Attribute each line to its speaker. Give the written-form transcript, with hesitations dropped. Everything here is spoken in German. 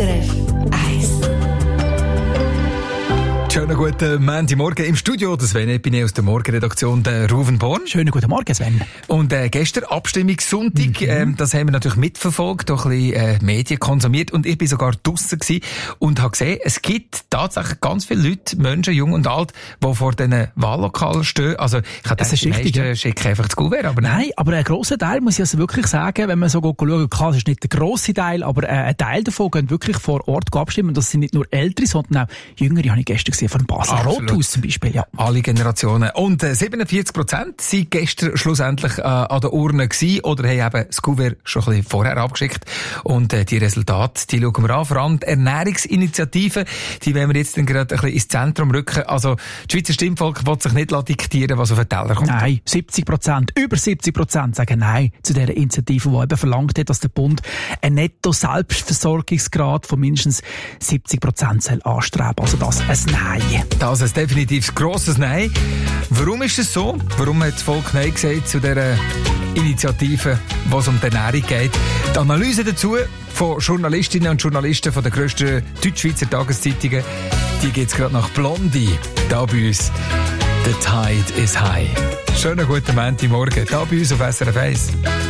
Speaker 1: SRF 1.
Speaker 2: Schönen guten Montagmorgen im Studio. Das Sven, ich bin aus der Morgenredaktion der Ruven Born.
Speaker 3: Schönen guten Morgen, Sven.
Speaker 2: Und gestern, Abstimmungssonntag, das haben wir natürlich mitverfolgt, auch ein bisschen Medien konsumiert. Und ich bin sogar draussen gewesen und habe gesehen, es gibt tatsächlich ganz viele Leute, Menschen, jung und alt, die vor diesen Wahllokalen stehen. Also ich habe gedacht, die meisten schicken einfach das Kuvert. Aber
Speaker 3: nein, aber ein grosser Teil, muss ich also wirklich sagen, wenn man so schauen kann, es ist nicht der grosse Teil, aber ein Teil davon gehen wirklich vor Ort abstimmen. Und das sind nicht nur Ältere, sondern auch Jüngere, habe ich gestern gesehen, von Basler Rothaus zum Beispiel. Ja.
Speaker 2: Alle Generationen. Und 47% sind gestern schlussendlich an der Urne gewesen oder haben eben das Kuvert schon ein bisschen vorher abgeschickt. Und die Resultate, die schauen wir an. Vor allem die Ernährungsinitiative, die wollen wir jetzt dann gerade ein bisschen ins Zentrum rücken. Also, das Schweizer Stimmvolk will sich nicht diktieren, was auf den Teller kommt.
Speaker 3: Nein, 70%, über 70% sagen Nein zu dieser Initiative, die eben verlangt hat, dass der Bund einen Netto-Selbstversorgungsgrad von mindestens 70% soll anstreben. Also das ein Nein.
Speaker 2: Das ist definitiv ein grosses Nein. Warum ist es so? Warum hat das Volk Nein gesagt zu dieser Initiative, wo es um die Ernährung geht? Die Analyse dazu von Journalistinnen und Journalisten von den grössten Deutschschweizer Tageszeitungen, die geht es gerade nach Blondie, da bei uns. The Tide is High. Schönen guten Montagmorgen, da bei uns auf SRF 1.